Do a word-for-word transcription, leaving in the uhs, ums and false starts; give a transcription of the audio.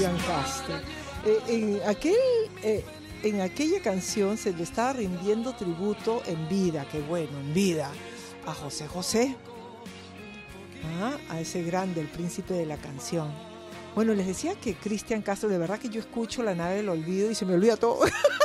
Castro. Eh, en, aquel, eh, en aquella canción se le estaba rindiendo tributo en vida, qué bueno, en vida, a José José, ¿ah? A ese grande, el príncipe de la canción. Bueno, les decía que Cristian Castro, de verdad que yo escucho La Nave del Olvido y se me olvida todo.